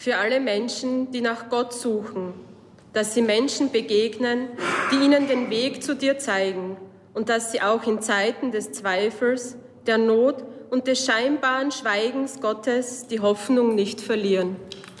für alle Menschen, die nach Gott suchen, dass sie Menschen begegnen, die ihnen den Weg zu dir zeigen und dass sie auch in Zeiten des Zweifels, der Not und des scheinbaren Schweigens Gottes die Hoffnung nicht verlieren.